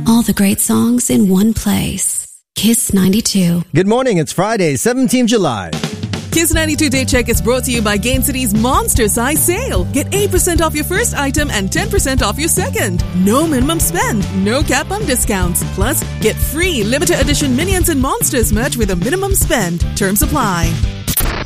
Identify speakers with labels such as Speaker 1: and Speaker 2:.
Speaker 1: All the great songs in one place. Kiss 92.
Speaker 2: Good morning. It's Friday, 17th July.
Speaker 3: Kiss 92 Day Check is brought to you by Gain City's Monster Size Sale. Get 8% off your first item and 10% off your second. No minimum spend, no cap on discounts. Plus, get free limited edition Minions and Monsters merch with a minimum spend. Terms apply.